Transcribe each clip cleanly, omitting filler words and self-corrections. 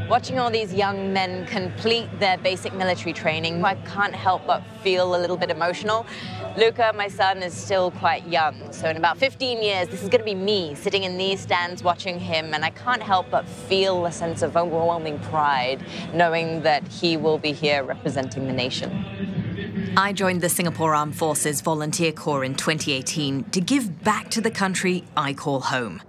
Watching all these young men complete their basic military training, I can't help but feel a little bit emotional. Luca, my son, is still quite young, so in about 15 years, this is going to be me sitting in these stands watching him, and I can't help but feel a sense of overwhelming pride knowing that he will be here representing the nation. I joined the Singapore Armed Forces Volunteer Corps in 2018 to give back to the country I call home.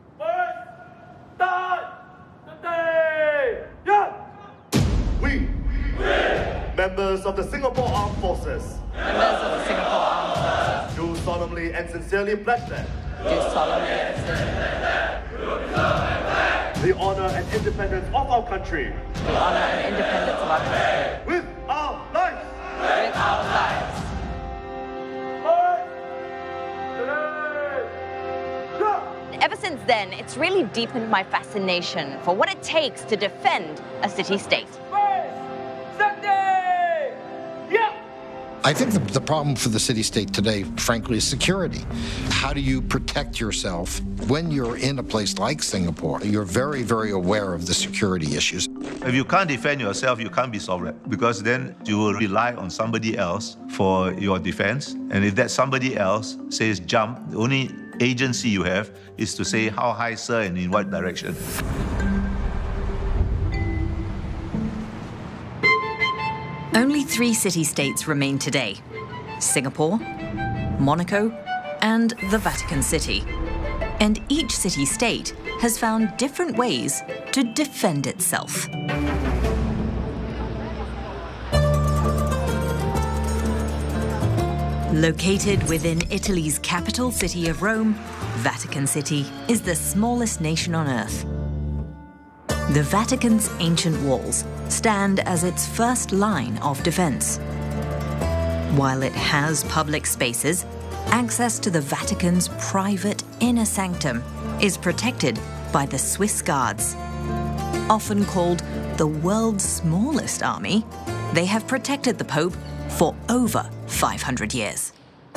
We, members of the Singapore Armed Forces, do solemnly and sincerely pledge that the honor and independence of our country, with our lives. Ever since then, it's really deepened my fascination for what it takes to defend a city-state. I think the problem for the city-state today, frankly, is security. How do you protect yourself when you're in a place like Singapore? You're very, very aware of the security issues. If you can't defend yourself, you can't be sovereign, because then you will rely on somebody else for your defense. And if that somebody else says jump, the only agency you have is to say how high, sir, and in what direction. Only 3 city-states remain today: Singapore, Monaco, and the Vatican City. And each city-state has found different ways to defend itself. Located within Italy's capital city of Rome, Vatican City is the smallest nation on Earth. The Vatican's ancient walls stand as its first line of defense. While it has public spaces, access to the Vatican's private inner sanctum is protected by the Swiss Guards. Often called the world's smallest army, they have protected the Pope for over 500 years.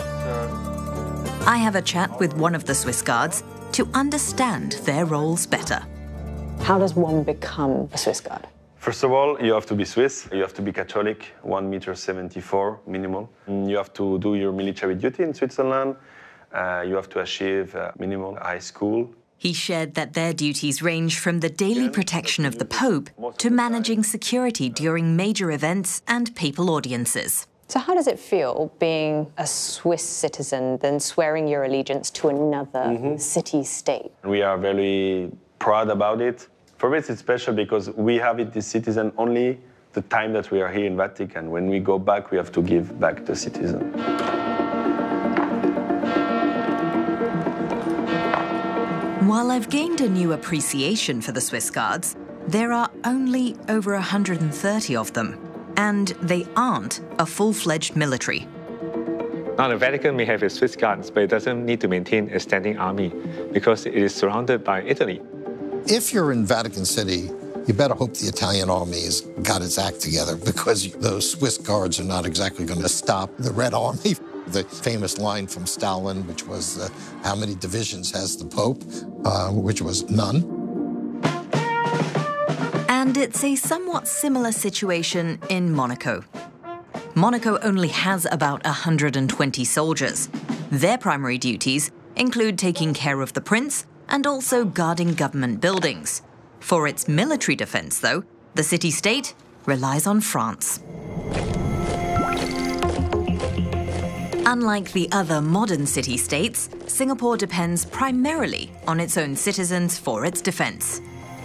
I have a chat with one of the Swiss Guards to understand their roles better. How does one become a Swiss Guard? First of all, you have to be Swiss. You have to be Catholic, 1.74 m minimum. You have to do your military duty in Switzerland. You have to achieve minimum high school. He shared that their duties range from the daily protection of the Pope to managing security during major events and papal audiences. So how does it feel being a Swiss citizen, then swearing your allegiance to another city-state? We are very proud about it. For me, it's special because we have it as citizen only the time that we are here in Vatican. When we go back, we have to give back to citizen. While I've gained a new appreciation for the Swiss Guards, there are only over 130 of them, and they aren't a full-fledged military. Now, the Vatican may have its Swiss Guards, but it doesn't need to maintain a standing army because it is surrounded by Italy. If you're in Vatican City, you better hope the Italian army has got its act together, because those Swiss Guards are not exactly going to stop the Red Army. The famous line from Stalin, which was, how many divisions has the Pope? Which was none. And it's a somewhat similar situation in Monaco. Monaco only has about 120 soldiers. Their primary duties include taking care of the prince and also guarding government buildings. For its military defense, though, the city-state relies on France. Unlike the other modern city-states, Singapore depends primarily on its own citizens for its defense.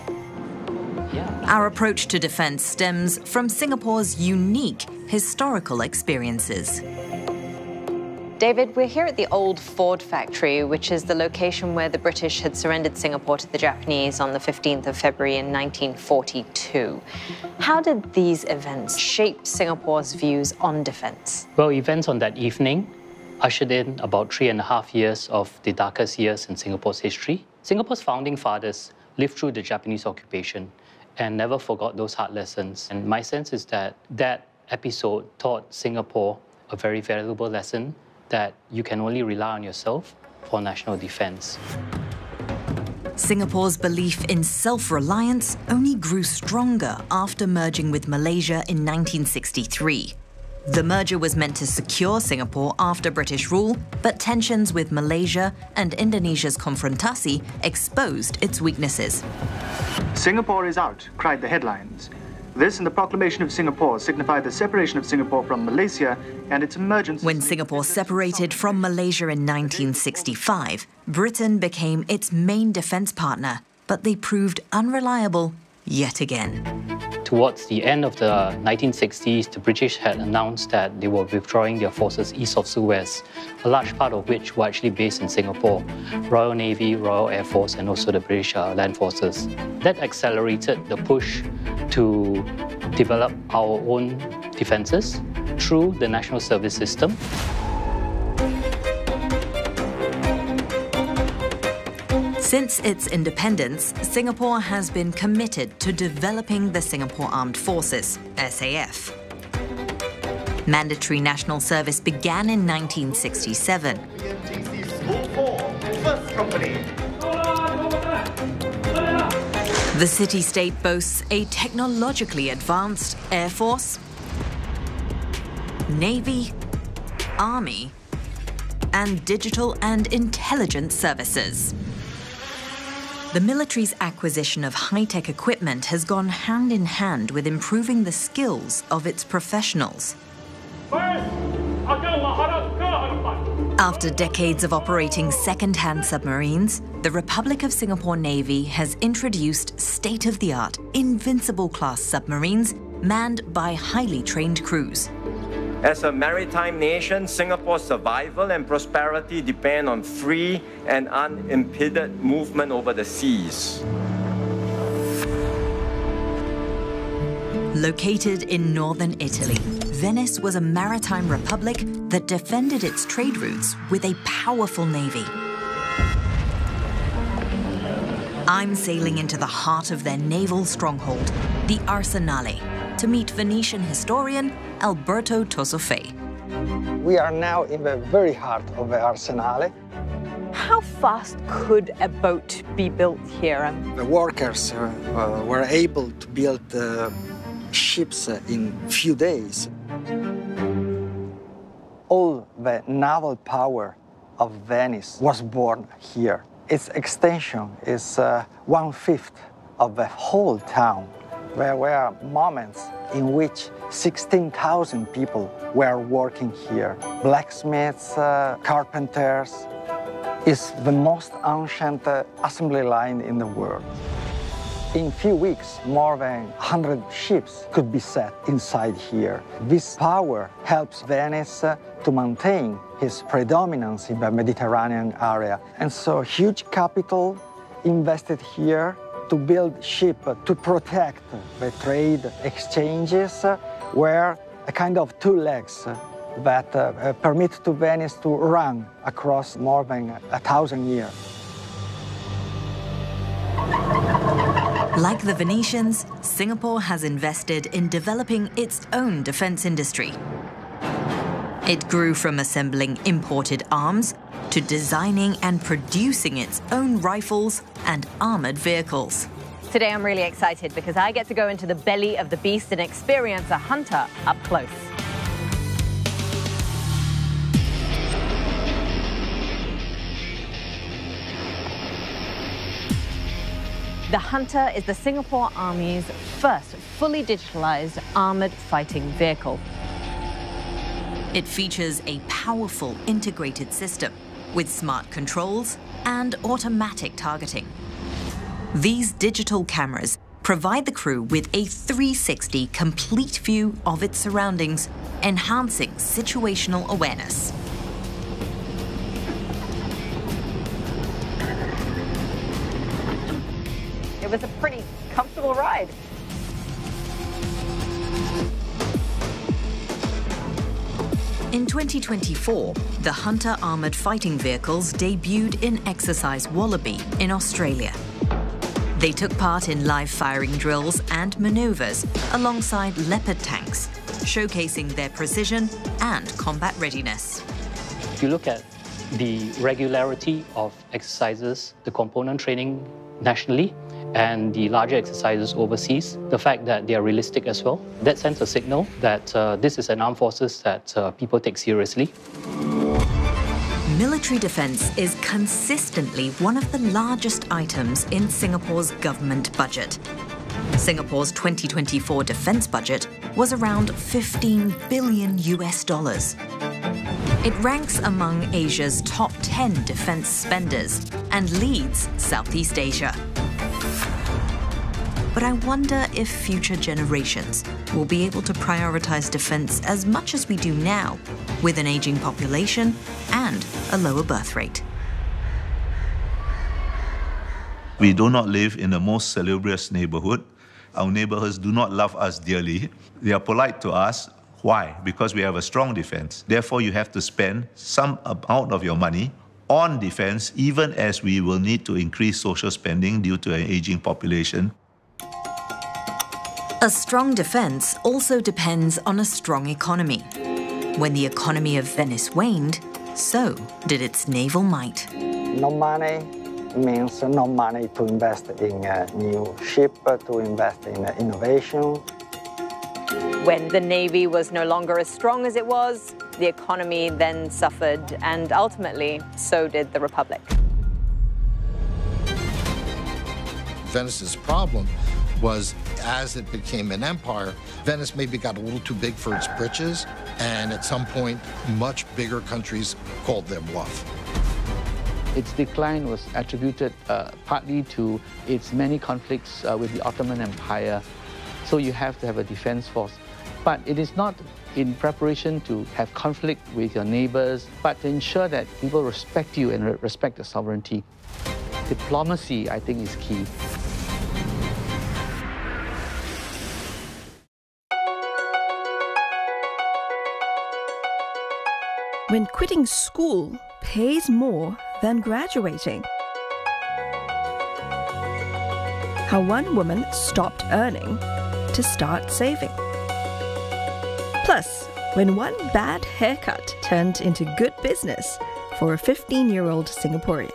Our approach to defense stems from Singapore's unique historical experiences. David, we're here at the old Ford factory, which is the location where the British had surrendered Singapore to the Japanese on the 15th of February in 1942. How did these events shape Singapore's views on defense? Well, events on that evening ushered in about 3.5 years of the darkest years in Singapore's history. Singapore's founding fathers lived through the Japanese occupation and never forgot those hard lessons. And my sense is that that episode taught Singapore a very valuable lesson that you can only rely on yourself for national defense. Singapore's belief in self-reliance only grew stronger after merging with Malaysia in 1963. The merger was meant to secure Singapore after British rule, but tensions with Malaysia and Indonesia's Konfrontasi exposed its weaknesses. Singapore is out, cried the headlines. This and the proclamation of Singapore signified the separation of Singapore from Malaysia and its emergence. When Singapore separated from Malaysia in 1965, Britain became its main defence partner, but they proved unreliable yet again. Towards the end of the 1960s, the British had announced that they were withdrawing their forces east of Suez, a large part of which were actually based in Singapore, Royal Navy, Royal Air Force, and also the British Land Forces. That accelerated the push to develop our own defences through the National Service System. Since its independence, Singapore has been committed to developing the Singapore Armed Forces, SAF. Mandatory national service began in 1967. BNTC School 4, first company. The city-state boasts a technologically advanced Air Force, Navy, Army, and digital and intelligence services. The military's acquisition of high-tech equipment has gone hand in hand with improving the skills of its professionals. After decades of operating second-hand submarines, the Republic of Singapore Navy has introduced state-of-the-art Invincible-class submarines manned by highly trained crews. As a maritime nation, Singapore's survival and prosperity depend on free and unimpeded movement over the seas. Located in northern Italy, Venice was a maritime republic that defended its trade routes with a powerful navy. I'm sailing into the heart of their naval stronghold, the Arsenale, to meet Venetian historian Alberto Tosofei. We are now in the very heart of the Arsenale. How fast could a boat be built here? The workers were able to build ships in few days. All the naval power of Venice was born here. Its extension is 1/5 of the whole town. There were moments in which 16,000 people were working here. Blacksmiths, carpenters. It's the most ancient assembly line in the world. In few weeks, more than 100 ships could be set inside here. This power helps Venice to maintain its predominance in the Mediterranean area. And so huge capital invested here to build ships to protect the trade exchanges were a kind of two legs that permit to Venice to run across more than 1,000 years. Like the Venetians, Singapore has invested in developing its own defense industry. It grew from assembling imported arms to designing and producing its own rifles and armored vehicles. Today I'm really excited because I get to go into the belly of the beast and experience a hunter up close. The Hunter is the Singapore Army's first fully digitalized armored fighting vehicle. It features a powerful integrated system with smart controls and automatic targeting. These digital cameras provide the crew with a 360 complete view of its surroundings, enhancing situational awareness. It was a pretty comfortable ride. In 2024, the Hunter armoured fighting vehicles debuted in Exercise Wallaby in Australia. They took part in live firing drills and manoeuvres alongside Leopard tanks, showcasing their precision and combat readiness. If you look at the regularity of exercises, the component training nationally, and the larger exercises overseas, the fact that they are realistic as well. That sends a signal that this is an armed forces that people take seriously. Military defence is consistently one of the largest items in Singapore's government budget. Singapore's 2024 defence budget was around $15 billion. It ranks among Asia's top 10 defence spenders and leads Southeast Asia. But I wonder if future generations will be able to prioritise defence as much as we do now, with an ageing population and a lower birth rate. We do not live in the most salubrious neighborhood. Our neighborhoods do not love us dearly. They are polite to us. Why? Because we have a strong defense. Therefore, you have to spend some amount of your money on defense, even as we will need to increase social spending due to an aging population. A strong defence also depends on a strong economy. When the economy of Venice waned, so did its naval might. No money means no money to invest in a new ship, to invest in innovation. When the Navy was no longer as strong as it was, the economy then suffered, and ultimately, so did the Republic. Venice's problem was, as it became an empire, Venice maybe got a little too big for its britches, and at some point, much bigger countries called their bluff. Its decline was attributed partly to its many conflicts with the Ottoman Empire, so you have to have a defense force. But it is not in preparation to have conflict with your neighbors, but to ensure that people respect you and respect the sovereignty. Diplomacy, I think, is key. When quitting school pays more than graduating. How one woman stopped earning to start saving. Plus, when one bad haircut turned into good business for a 15-year-old Singaporean.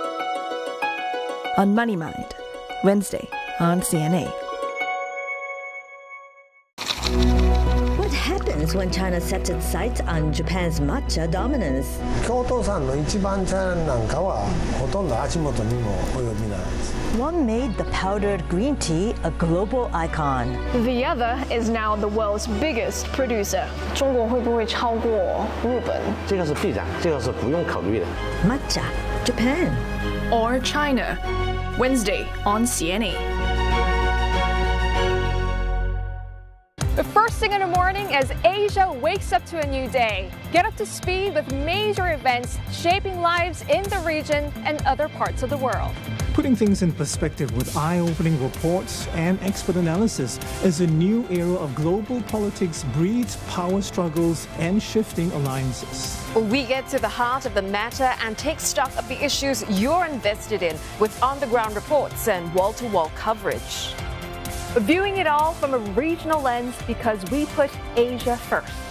On Money Mind, Wednesday on CNA. What happens when China sets its sights on Japan's matcha dominance? 京都産の一番茶なんかはほとんど足元にも及びない。 One made the powdered green tea a global icon. The other is now the world's biggest producer. 中国会不会超过日本？ 这个是必然，这个是不用考虑的。 Matcha, Japan. Or China. Wednesday on CNA. The first thing in the morning as Asia wakes up to a new day. Get up to speed with major events shaping lives in the region and other parts of the world. Putting things in perspective with eye-opening reports and expert analysis as a new era of global politics breeds power struggles and shifting alliances. We get to the heart of the matter and take stock of the issues you're invested in with on-the-ground reports and wall-to-wall coverage. Viewing it all from a regional lens because we put Asia first.